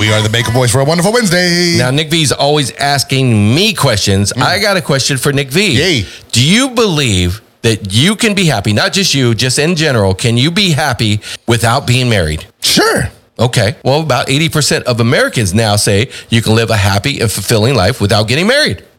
We are the Baker Boys for a wonderful Wednesday. Now, Nick V's always asking me questions. I got a question for Nick V. Yay. Do you believe that you can be happy, not just you, just in general, can you be happy without being married? Sure. Okay. Well, about 80% of Americans now say you can live a happy and fulfilling life without getting married.